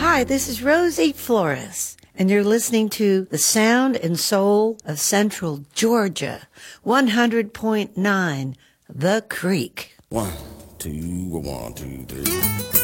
Hi, this is Rosie Flores, and you're listening to the sound and soul of Central Georgia, 100.9 The Creek. 1, 2, 1, 2, 3.